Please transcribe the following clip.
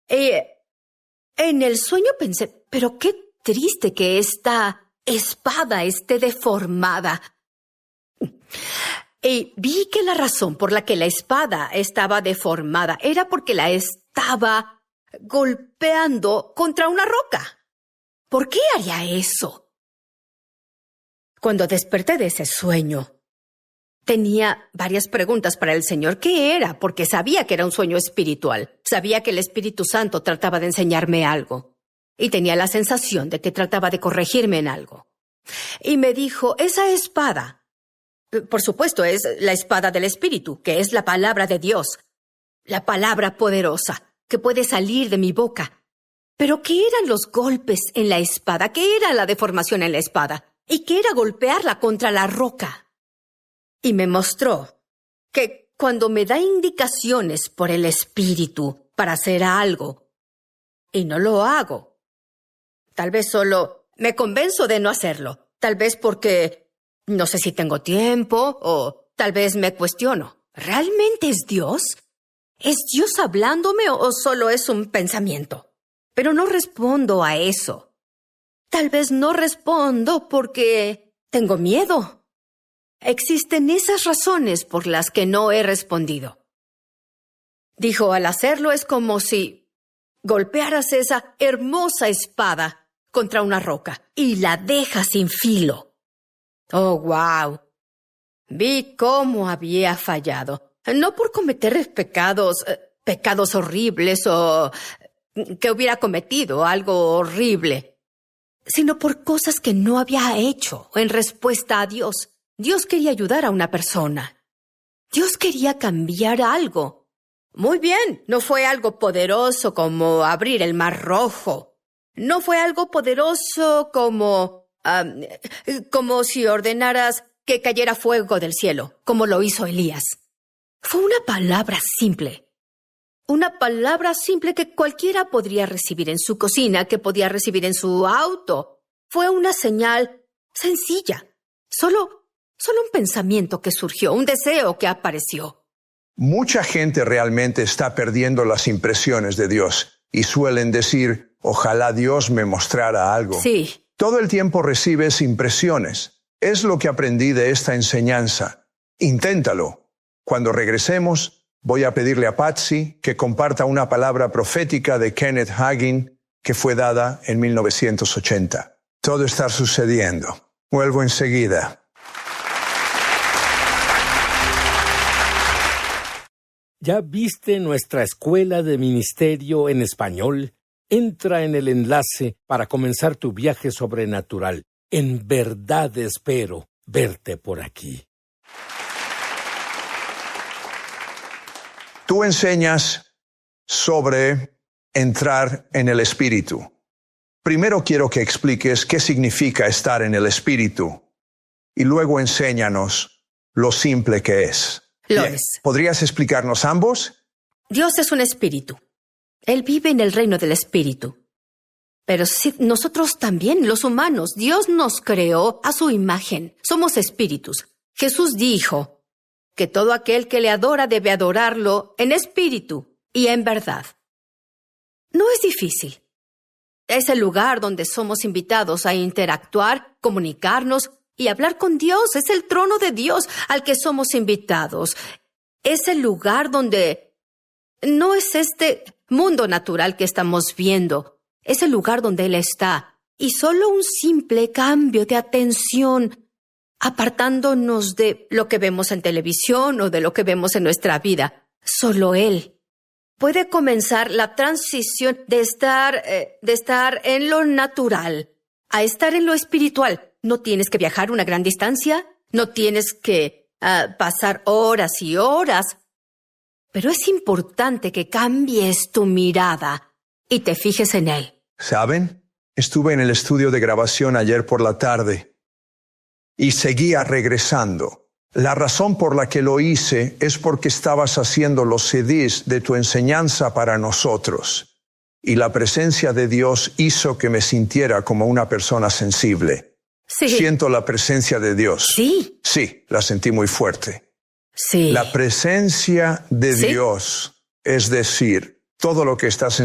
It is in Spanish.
En el sueño pensé, pero qué triste que esta espada esté deformada. Y vi que la razón por la que la espada estaba deformada era porque la estaba golpeando contra una roca. ¿Por qué haría eso? Cuando desperté de ese sueño, tenía varias preguntas para el Señor. ¿Qué era? Porque sabía que era un sueño espiritual. Sabía que el Espíritu Santo trataba de enseñarme algo. Y tenía la sensación de que trataba de corregirme en algo. Y me dijo, esa espada, por supuesto, es la espada del Espíritu, que es la palabra de Dios, la palabra poderosa, que puede salir de mi boca. Pero ¿qué eran los golpes en la espada? ¿Qué era la deformación en la espada? ¿Y qué era golpearla contra la roca? Y me mostró que cuando me da indicaciones por el Espíritu para hacer algo, y no lo hago, tal vez solo me convenzo de no hacerlo, tal vez porque no sé si tengo tiempo o tal vez me cuestiono, ¿realmente es Dios? ¿Es Dios hablándome o solo es un pensamiento? Pero no respondo a eso. Tal vez no respondo porque tengo miedo. Existen esas razones por las que no he respondido. Dijo, al hacerlo es como si golpearas esa hermosa espada contra una roca y la dejas sin filo. Oh, wow. Vi cómo había fallado. No por cometer pecados horribles o que hubiera cometido algo horrible, sino por cosas que no había hecho en respuesta a Dios. Dios quería ayudar a una persona. Dios quería cambiar algo. Muy bien, no fue algo poderoso como abrir el Mar Rojo. No fue algo poderoso como si ordenaras que cayera fuego del cielo, como lo hizo Elías. Fue una palabra simple. Una palabra simple que cualquiera podría recibir en su cocina, que podía recibir en su auto. Fue una señal sencilla. Solo un pensamiento que surgió, un deseo que apareció. Mucha gente realmente está perdiendo las impresiones de Dios y suelen decir, ojalá Dios me mostrara algo. Sí. Todo el tiempo recibes impresiones. Es lo que aprendí de esta enseñanza. Inténtalo. Cuando regresemos, voy a pedirle a Patsy que comparta una palabra profética de Kenneth Hagin que fue dada en 1980. Todo está sucediendo. Vuelvo enseguida. ¿Ya viste nuestra escuela de ministerio en español? Entra en el enlace para comenzar tu viaje sobrenatural. En verdad espero verte por aquí. Tú enseñas sobre entrar en el Espíritu. Primero quiero que expliques qué significa estar en el Espíritu y luego enséñanos lo simple que es. Lo es. ¿Podrías explicarnos ambos? Dios es un espíritu. Él vive en el reino del espíritu. Pero sí, nosotros también, los humanos, Dios nos creó a su imagen. Somos espíritus. Jesús dijo que todo aquel que le adora debe adorarlo en espíritu y en verdad. No es difícil. Es el lugar donde somos invitados a interactuar, comunicarnos y hablar con Dios. Es el trono de Dios al que somos invitados. Es el lugar donde no es este mundo natural que estamos viendo. Es el lugar donde Él está. Y solo un simple cambio de atención, apartándonos de lo que vemos en televisión o de lo que vemos en nuestra vida. Solo Él puede comenzar la transición de estar en lo natural a estar en lo espiritual. No tienes que viajar una gran distancia, no tienes que pasar horas y horas, pero es importante que cambies tu mirada y te fijes en Él. ¿Saben? Estuve en el estudio de grabación ayer por la tarde y seguía regresando. La razón por la que lo hice es porque estabas haciendo los CDs de tu enseñanza para nosotros y la presencia de Dios hizo que me sintiera como una persona sensible. Sí. Siento la presencia de Dios. Sí. Sí, la sentí muy fuerte. Sí. La presencia de ¿Sí? Dios, es decir, todo lo que estás